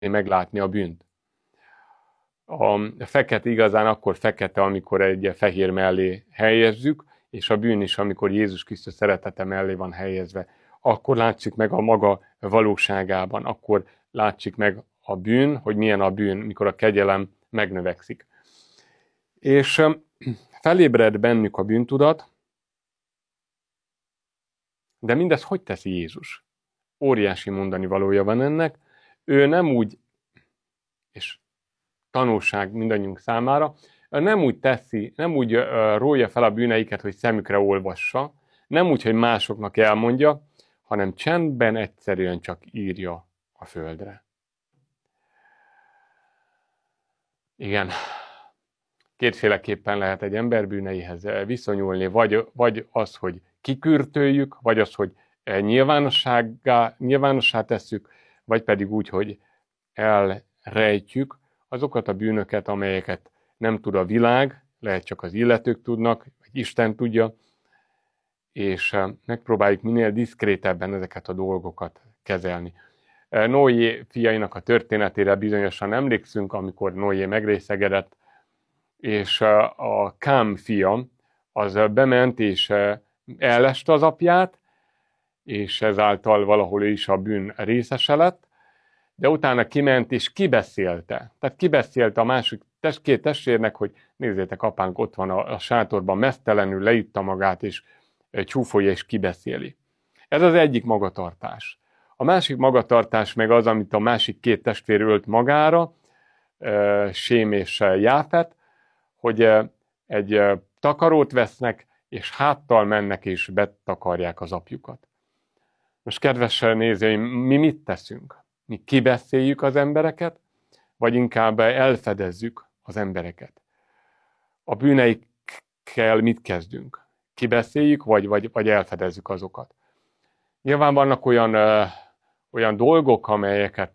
meglátni a bűnt. A fekete igazán akkor fekete, amikor egy fehér mellé helyezzük, és a bűn is, amikor Jézus Krisztus szeretete mellé van helyezve. Akkor látszik meg a maga valóságában, akkor látszik meg a bűn, hogy milyen a bűn, mikor a kegyelem megnövekszik. És felébred bennük a bűntudat, de mindezt hogy teszi Jézus? Óriási mondani valója van ennek. Ő nem úgy, és tanulság mindannyiunk számára, nem úgy teszi, nem úgy rója fel a bűneiket, hogy szemükre olvassa, nem úgy, hogy másoknak elmondja, hanem csendben egyszerűen csak írja a földre. Igen, kétféleképpen lehet egy ember bűneihez viszonyulni, vagy az, hogy kikürtöljük, vagy az, hogy nyilvánossá tesszük, vagy pedig úgy, hogy elrejtjük azokat a bűnöket, amelyeket nem tud a világ, lehet csak az illetők tudnak, vagy Isten tudja, és megpróbáljuk minél diszkrétebben ezeket a dolgokat kezelni. Noé fiainak a történetére bizonyosan emlékszünk, amikor Noé megrészegedett, és a Kám fia az bement és elleste az apját, és ezáltal valahol ő is a bűn részese lett, de utána kiment és kibeszélte. Tehát kibeszélte a másik két testvérnek, hogy nézzétek, apánk ott van a sátorban, meztelenül leitta magát, és csúfolja és kibeszéli. Ez az egyik magatartás. A másik magatartás meg az, amit a másik két testvér ölt magára, Sém és Jáfet, hogy egy takarót vesznek, és háttal mennek és betakarják az apjukat. Most kedves nézőim, mi mit teszünk? Mi kibeszéljük az embereket, vagy inkább elfedezzük az embereket? A bűneikkel mit kezdünk? Kibeszéljük, vagy elfedezzük azokat? Nyilván vannak olyan dolgok, amelyeket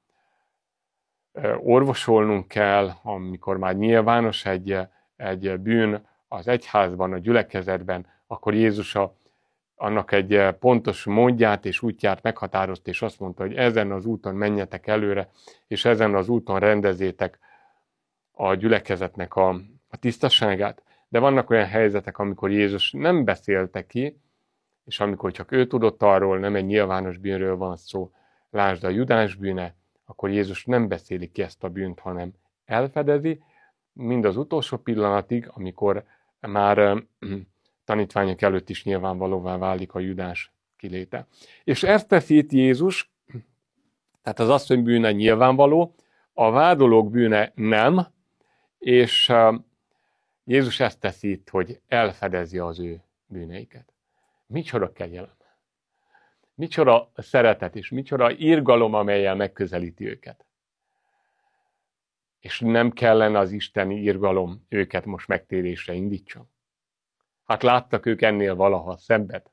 orvosolnunk kell, amikor már nyilvános egy bűn az egyházban, a gyülekezetben, akkor Jézus annak egy pontos módját és útját meghatározta, és azt mondta, hogy ezen az úton menjetek előre, és ezen az úton rendezétek a gyülekezetnek a tisztaságát. De vannak olyan helyzetek, amikor Jézus nem beszélte ki, és amikor csak ő tudott arról, nem egy nyilvános bűnről van szó, lásd a Judás bűne, akkor Jézus nem beszéli ki ezt a bűnt, hanem elfedezi, mind az utolsó pillanatig, amikor már tanítványok előtt is nyilvánvalóvá válik a Judás kiléte. És ezt teszi itt Jézus, tehát az asszony bűne nyilvánvaló, a vádolók bűne nem, és Jézus ezt teszi itt, hogy elfedezi az ő bűneiket. Micsoda kegyelem, micsoda szeretet és micsoda irgalom, amellyel megközelíti őket. És nem kellene az isteni irgalom őket most megtérésre indítson. Hát láttak ők ennél valaha szebbet?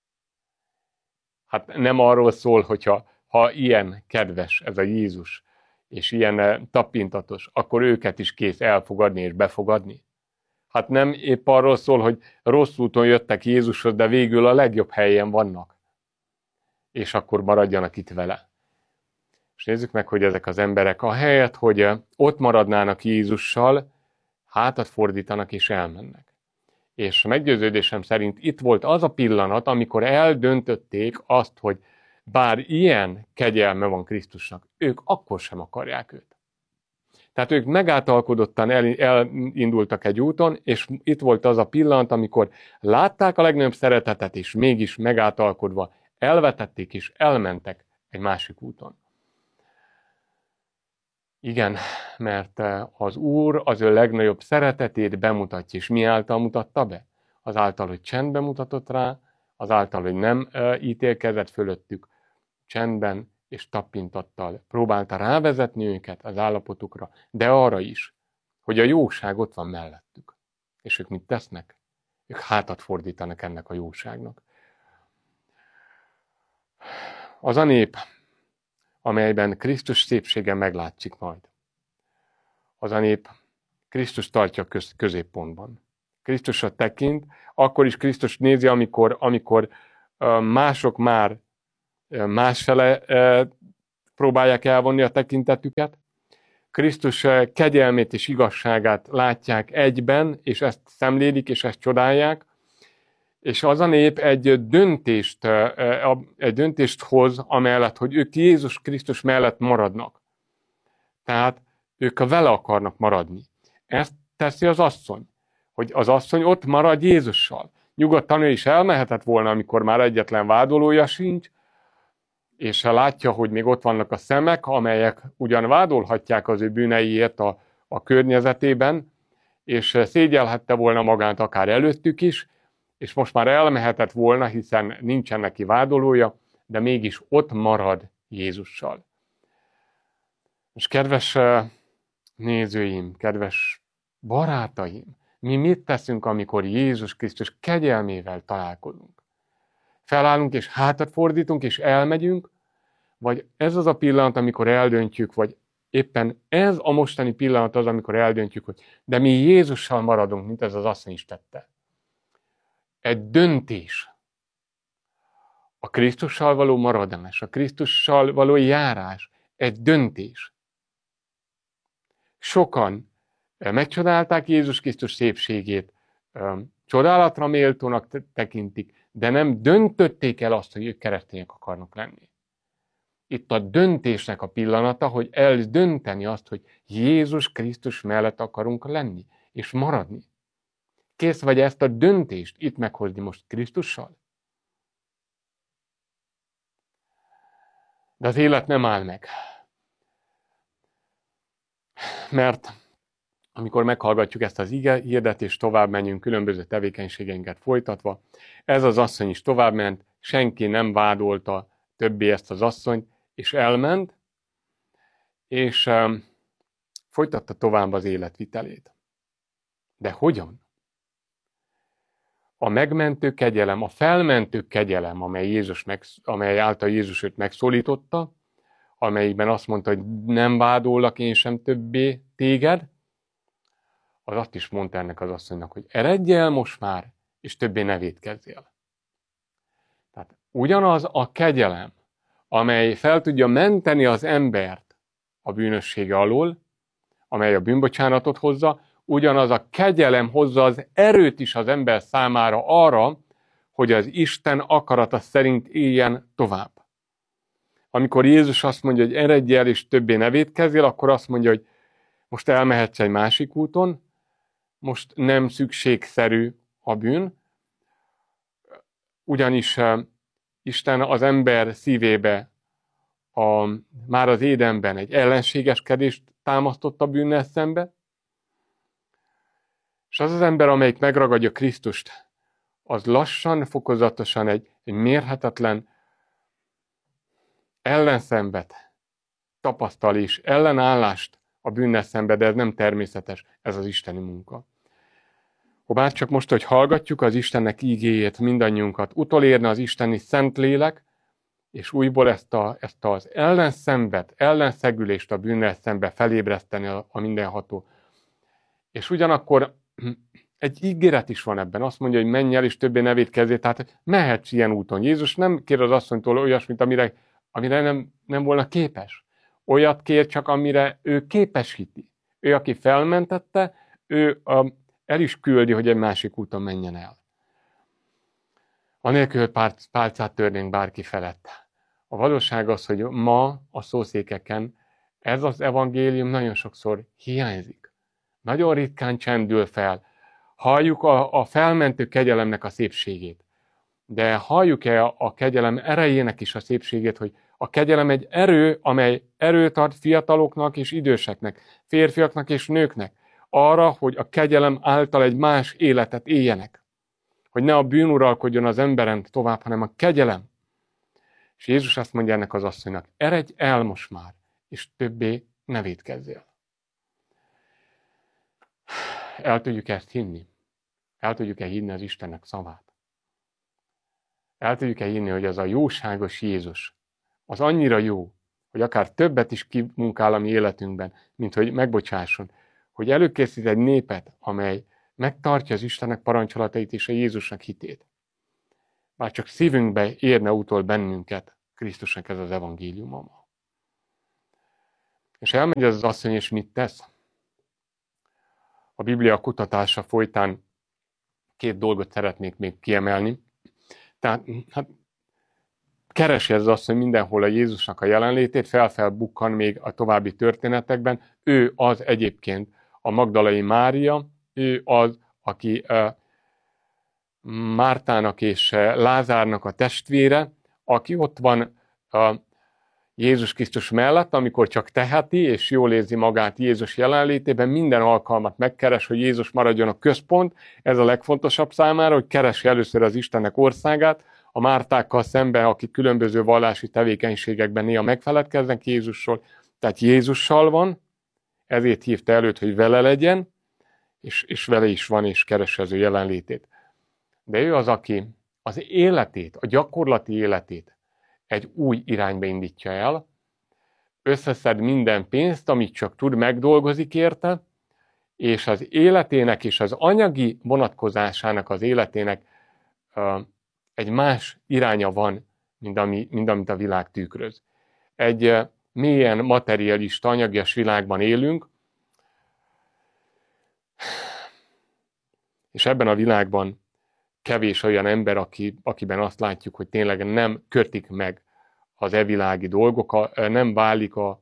Hát nem arról szól, hogyha ilyen kedves ez a Jézus, és ilyen tapintatos, akkor őket is kész elfogadni és befogadni? Hát nem épp arról szól, hogy rossz úton jöttek Jézushoz, de végül a legjobb helyen vannak. És akkor maradjanak itt vele. És nézzük meg, hogy ezek az emberek ahelyett, hogy ott maradnának Jézussal, hátat fordítanak és elmennek. És meggyőződésem szerint itt volt az a pillanat, amikor eldöntötték azt, hogy bár ilyen kegyelme van Krisztusnak, ők akkor sem akarják őt. Tehát ők megáltalkodottan elindultak egy úton, és itt volt az a pillanat, amikor látták a legnagyobb szeretetet, és mégis megáltalkodva elvetették és elmentek egy másik úton. Igen, mert az Úr az ő legnagyobb szeretetét bemutatja, és mi által mutatta be? Azáltal, hogy csendben mutatott rá, azáltal, hogy nem ítélkezett fölöttük, csendben és tapintattal próbálta rávezetni őket az állapotukra, de arra is, hogy a jóság ott van mellettük. És ők mit tesznek? Ők hátat fordítanak ennek a jóságnak. Az a nép, amelyben Krisztus szépsége meglátszik majd. Az a nép Krisztus tartja középpontban. Krisztusra tekint, akkor is Krisztus nézi, amikor mások már másfele próbálják elvonni a tekintetüket. Krisztus kegyelmét és igazságát látják egyben, és ezt szemlélik, és ezt csodálják. És az a nép egy döntést hoz amellett, hogy ők Jézus Krisztus mellett maradnak. Tehát ők vele akarnak maradni. Ezt teszi az asszony, hogy az asszony ott marad Jézussal. Nyugodtan ő is elmehetett volna, amikor már egyetlen vádolója sincs, és látja, hogy még ott vannak a szemek, amelyek ugyan vádolhatják az ő bűneiért a környezetében, és szégyelhette volna magát akár előttük is, és most már elmehetett volna, hiszen nincsen neki vádolója, de mégis ott marad Jézussal. És kedves nézőim, kedves barátaim, mi mit teszünk, amikor Jézus Krisztus kegyelmével találkozunk? Felállunk és hátat fordítunk és elmegyünk, vagy ez az a pillanat, amikor eldöntjük, vagy éppen ez a mostani pillanat az, amikor eldöntjük, hogy de mi Jézussal maradunk, mint ez az asszony is tette. Egy döntés. A Krisztussal való maradás, a Krisztussal való járás, egy döntés. Sokan megcsodálták Jézus Krisztus szépségét, csodálatra méltónak tekintik, de nem döntötték el azt, hogy ők keresztények akarnak lenni. Itt a döntésnek a pillanata, hogy eldönteni azt, hogy Jézus Krisztus mellett akarunk lenni, és maradni. Kész vagy ezt a döntést itt meghozni most Krisztussal? De az élet nem áll meg. Mert amikor meghallgatjuk ezt az ige hirdetést, tovább menjünk különböző tevékenységeinket folytatva, ez az asszony is továbbment, senki nem vádolta többé ezt az asszonyt, és elment, és folytatta tovább az életvitelét. De hogyan? A megmentő kegyelem, a felmentő kegyelem, amely által Jézus őt megszólította, amelyikben azt mondta, hogy nem vádollak én sem többé téged, az azt is mondta ennek az asszonynak, hogy eredj el most már, és többé ne vétkezzél. Tehát ugyanaz a kegyelem, amely fel tudja menteni az embert a bűnössége alól, amely a bűnbocsánatot hozza, ugyanaz a kegyelem hozza az erőt is az ember számára arra, hogy az Isten akarata szerint éljen tovább. Amikor Jézus azt mondja, hogy eredj el és többé ne vétkezzél, akkor azt mondja, hogy most elmehetsz egy másik úton, most nem szükségszerű a bűn, ugyanis Isten az ember szívébe már az Édenben egy ellenségeskedést támasztott a bűnnel szembe, és az az ember, amelyik megragadja Krisztust, az lassan, fokozatosan egy mérhetetlen ellenszenvet tapasztal és ellenállást a bűnnel szembe, de ez nem természetes, ez az isteni munka. Bár csak most, hogy hallgatjuk az Istennek ígéjét, mindannyiunkat utolérne az isteni Szentlélek, és újból ezt az ellenszenvet, ellenszegülést a bűnnel szembe felébreszteni a mindenható. És ugyanakkor egy ígéret is van ebben, azt mondja, hogy menj el, és többé ne vétkezzél, tehát mehetsz ilyen úton. Jézus nem kér az asszonytól olyasmit, amire nem volna képes. Olyat kér csak, amire ő képesíti. Ő, aki felmentette, ő el is küldi, hogy egy másik úton menjen el. Anélkül, hogy pálcát törnénk bárki felett. A valóság az, hogy ma a szószékeken ez az evangélium nagyon sokszor hiányzik. Nagyon ritkán csendül fel. Halljuk a felmentő kegyelemnek a szépségét. De halljuk-e a kegyelem erejének is a szépségét, hogy a kegyelem egy erő, amely erőt ad fiataloknak és időseknek, férfiaknak és nőknek, arra, hogy a kegyelem által egy más életet éljenek. Hogy ne a bűn uralkodjon az emberen tovább, hanem a kegyelem. És Jézus azt mondja ennek az asszonynak, eredj el most már, és többé ne vétkezzél. El tudjuk ezt hinni? El tudjuk-e hinni az Istennek szavát? El tudjuk-e hinni, hogy az a jóságos Jézus, az annyira jó, hogy akár többet is kimunkál a mi életünkben, mint hogy megbocsásson, hogy előkészít egy népet, amely megtartja az Istennek parancsolatait és a Jézusnak hitét. Bár csak szívünkbe érne utol bennünket Krisztusnak ez az evangéliuma. És elmegy ez az asszony, és mit tesz? A Biblia mit tesz? A Biblia kutatása folytán 2 dolgot szeretnék még kiemelni. Tehát keresi ez az asszony mindenhol a Jézusnak a jelenlétét, felbukkan még a további történetekben. Ő az egyébként a Magdalai Mária, ő az, aki Mártának és Lázárnak a testvére, aki ott van Jézus Krisztus mellett, amikor csak teheti, és jól érzi magát Jézus jelenlétében, minden alkalmat megkeres, hogy Jézus maradjon a központ. Ez a legfontosabb számára, hogy keresi először az Istennek országát, a Mártákkal szemben, akik különböző vallási tevékenységekben néha megfeledkeznek Jézusról, tehát Jézussal van, ezért hívta előtt, hogy vele legyen, és vele is van, és keresi az ő jelenlétét. De ő az, aki az életét, a gyakorlati életét egy új irányba indítja el, összeszed minden pénzt, amit csak tud, megdolgozik érte, és az életének és az anyagi vonatkozásának az életének egy más iránya van, mint amit a világ tükröz. Egy mélyen materialista, anyagias világban élünk, és ebben a világban kevés olyan ember, akiben azt látjuk, hogy tényleg nem kötik meg az evilági dolgok, nem válik a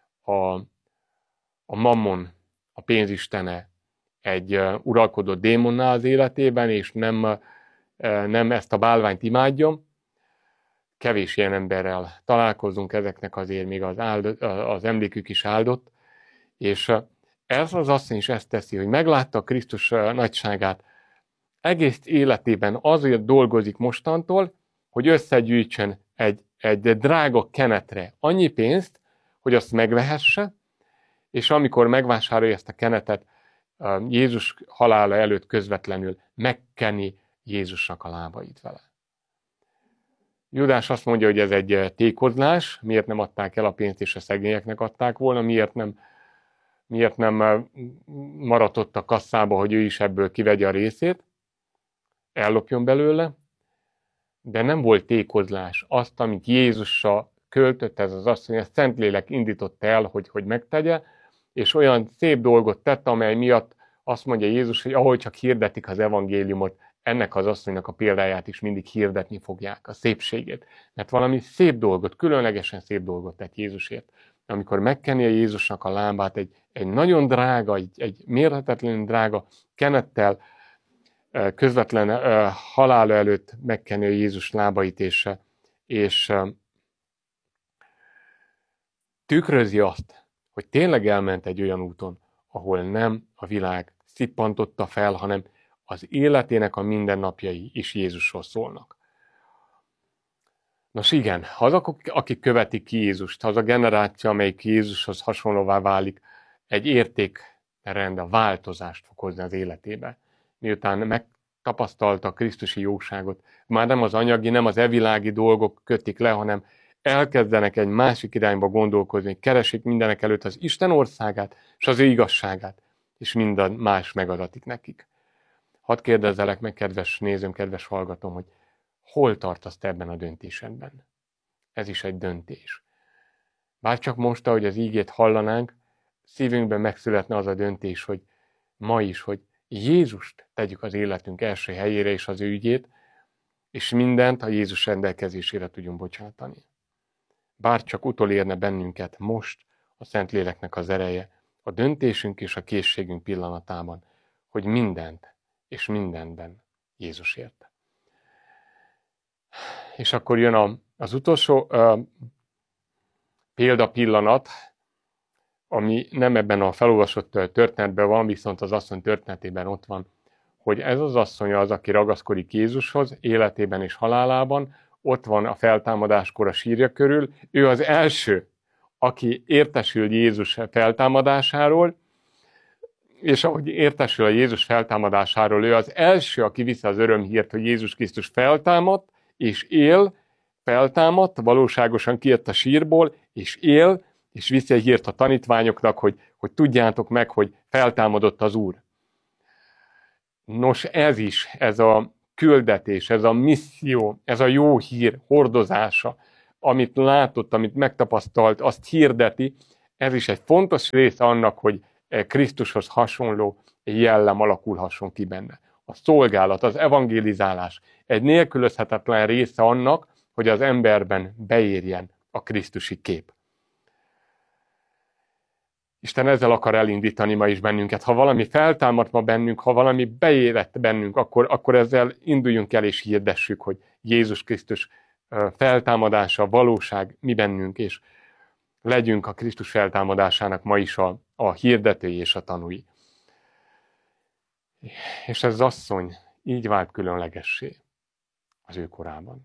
mammon, a pénzistene egy uralkodó démonná az életében, és nem ezt a bálványt imádja. Kevés ilyen emberrel találkozunk, ezeknek azért még az emlékük is áldott. És ez az asszony is ezt teszi, hogy meglátta Krisztus nagyságát, egész életében azért dolgozik mostantól, hogy összegyűjtsön egy drága kenetre annyi pénzt, hogy azt megvehesse, és amikor megvásárolja ezt a kenetet, Jézus halála előtt közvetlenül megkeni Jézusnak a lábait vele. Judás azt mondja, hogy ez egy tékozlás, miért nem adták el a pénzt, és a szegényeknek adták volna, miért nem maradt ott a kasszába, hogy ő is ebből kivegye a részét, ellopjon belőle, de nem volt tékozlás. Azt, amit Jézussal költött ez az asszony, ezt Szentlélek indította el, hogy megtegye, és olyan szép dolgot tett, amely miatt azt mondja Jézus, hogy ahol csak hirdetik az evangéliumot, ennek az asszonynak a példáját is mindig hirdetni fogják, a szépségét. Mert valami szép dolgot, különlegesen szép dolgot tett Jézusért. Amikor megkenni a Jézusnak a lábát, egy nagyon drága, egy mérhetetlenül drága kenettel, közvetlen halála előtt megkenni a Jézus lábait, és tükrözi azt, hogy tényleg elment egy olyan úton, ahol nem a világ szippantotta fel, hanem az életének a mindennapjai is Jézusról szólnak. Nos igen, azok, akik követik ki Jézust, az a generáció, amelyik Jézushoz hasonlóvá válik, egy értékrend, a változást fog hozni az életébe. Miután megtapasztalta a krisztusi jóságot, már nem az anyagi, nem az evilági dolgok kötik le, hanem elkezdenek egy másik irányba gondolkozni, keresik mindenek előtt az Isten országát és az ő igazságát, és minden más megadatik nekik. Hadd kérdezzelek meg, kedves nézőm, kedves hallgatom, hogy hol tartasz te ebben a döntésedben? Ez is egy döntés. Bár csak most, ahogy az ígét hallanánk, szívünkben megszületne az a döntés, hogy ma is, hogy Jézust tegyük az életünk első helyére és az ő ügyét, és mindent a Jézus rendelkezésére tudjunk bocsátani. Bár csak utolérne bennünket most a Szentléleknek az ereje, a döntésünk és a készségünk pillanatában, hogy mindent és mindenben Jézusért. És akkor jön az utolsó példapillanat, ami nem ebben a felolvasott történetben van, viszont az asszony történetében ott van, hogy ez az asszony az, aki ragaszkodik Jézushoz életében és halálában, ott van a feltámadáskor a sírja körül, ő az első, aki értesül Jézus feltámadásáról, és ahogy értesül a Jézus feltámadásáról, ő az első, aki viszi az örömhírt, hogy Jézus Krisztus feltámadt, és él, feltámadt, valóságosan kijött a sírból, és él, és viszi egy hírt a tanítványoknak, hogy tudjátok meg, hogy feltámadott az Úr. Nos, ez a küldetés, ez a misszió, ez a jó hír hordozása, amit látott, amit megtapasztalt, azt hirdeti, Ez is egy fontos része annak, hogy Krisztushoz hasonló jellem alakulhasson ki benne. A szolgálat, az evangelizálás egy nélkülözhetetlen része annak, hogy az emberben beérjen a krisztusi kép. Isten ezzel akar elindítani ma is bennünket. Ha valami feltámadt ma bennünk, ha valami beérett bennünk, akkor ezzel induljunk el és hirdessük, hogy Jézus Krisztus feltámadása, valóság mi bennünk, és legyünk a Krisztus feltámadásának ma is a hirdetői és a tanúi. És ez az asszony így vált különlegessé az ő korában.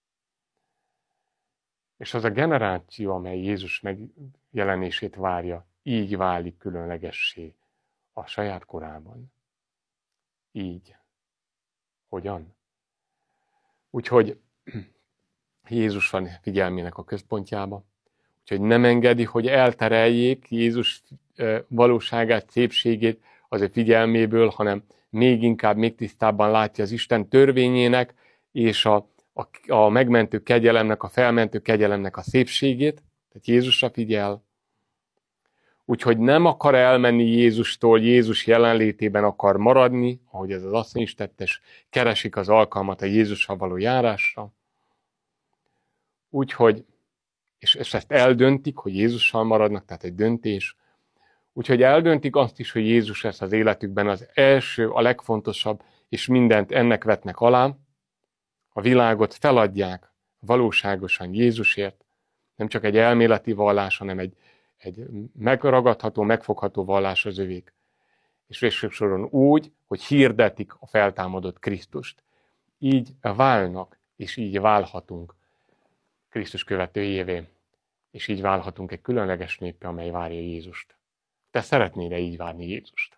És az a generáció, amely Jézus megjelenését várja, így válik különlegessé a saját korában. Így. Hogyan? Úgyhogy Jézus van figyelmének a központjába. Úgyhogy nem engedi, hogy eltereljék Jézus valóságát, szépségét az ő figyelméből, hanem még inkább, még tisztábban látja az Isten törvényének és a megmentő kegyelemnek, a felmentő kegyelemnek a szépségét. Tehát Jézusra figyel. Úgyhogy nem akar elmenni Jézustól, Jézus jelenlétében akar maradni, ahogy ez az asszony is tette, és keresik az alkalmat a Jézussal való járásra. Úgyhogy, és ezt eldöntik, hogy Jézussal maradnak, tehát egy döntés. Úgyhogy eldöntik azt is, hogy Jézus lesz az életükben az első, a legfontosabb, és mindent ennek vetnek alá. A világot feladják valóságosan Jézusért, nem csak egy elméleti vallás, hanem egy megragadható, megfogható vallás az övék. És végső soron úgy, hogy hirdetik a feltámadott Krisztust. Így válnak, és így válhatunk Krisztus követőjévé, és így válhatunk egy különleges néppé, amely várja Jézust. Te szeretnél-e így várni Jézust?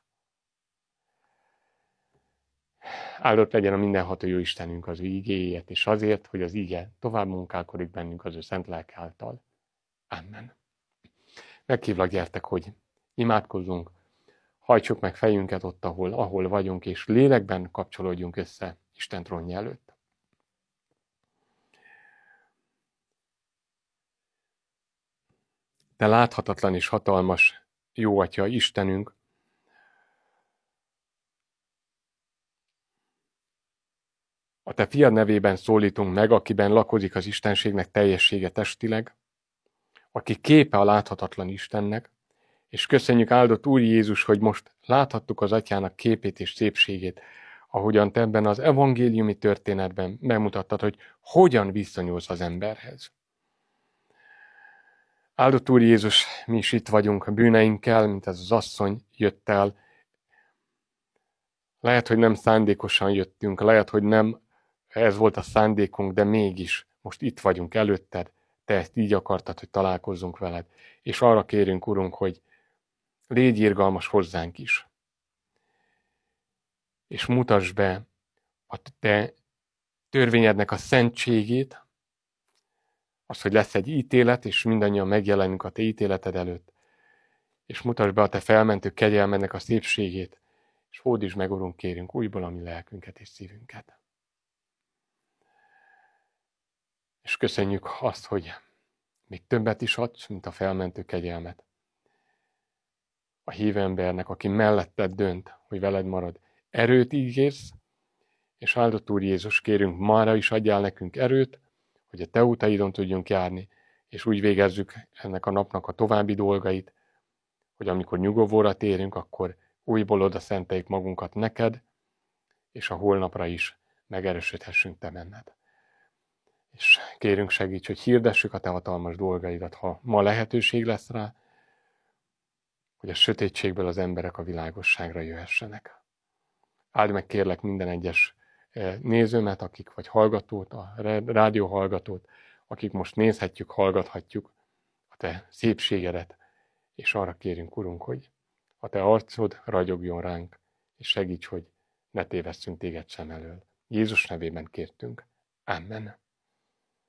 Áldott legyen a mindenható jó Istenünk az ő igéjét, és azért, hogy az ige tovább munkálkodik bennünk az ő szent lelke által. Amen. Meghívlak, gyertek, hogy imádkozzunk, hajtsuk meg fejünket ott, ahol vagyunk, és lélekben kapcsolódjunk össze Isten trónja előtt. Te láthatatlan és hatalmas jó Atya, Istenünk, a Te fiad nevében szólítunk meg, akiben lakozik az istenségnek teljessége testileg, aki képe a láthatatlan Istennek, és köszönjük áldott Úr Jézus, hogy most láthattuk az Atyának képét és szépségét, ahogyan Te ebben az evangéliumi történetben megmutattad, hogy hogyan viszonyulsz az emberhez. Áldott Úr Jézus, mi is itt vagyunk a bűneinkkel, mint ez az asszony jött el. Lehet, hogy nem szándékosan jöttünk, lehet, hogy nem ez volt a szándékunk, de mégis most itt vagyunk előtted, Te ezt így akartad, hogy találkozzunk veled. És arra kérünk, Urunk, hogy légy irgalmas hozzánk is. És mutasd be a Te törvényednek a szentségét, az, hogy lesz egy ítélet, és mindannyian megjelenünk a Te ítéleted előtt. És mutasd be a Te felmentő kegyelmednek a szépségét, és hódítsd meg, Urunk, kérünk újból a mi lelkünket és szívünket. És köszönjük azt, hogy még többet is adsz, mint a felmentő kegyelmet. A hívő embernek, aki melletted dönt, hogy veled marad, erőt ígérsz, és áldott Úr Jézus, kérünk, mára is adjál nekünk erőt, hogy a Te utaidon tudjunk járni, és úgy végezzük ennek a napnak a további dolgait, hogy amikor nyugovóra térünk, akkor újból oda szenteljük magunkat neked, és a holnapra is megerősödhessünk Te benned. És kérünk, segíts, hogy hirdessük a Te hatalmas dolgaidat, ha ma lehetőség lesz rá, hogy a sötétségből az emberek a világosságra jöhessenek. Áld meg, kérlek, minden egyes nézőmet, akik vagy hallgatót, a rádióhallgatót, akik most nézhetjük, hallgathatjuk a Te szépségedet, és arra kérünk, Urunk, hogy a Te arcod ragyogjon ránk, és segíts, hogy ne tévesszünk Téged szem elől. Jézus nevében kértünk. Amen.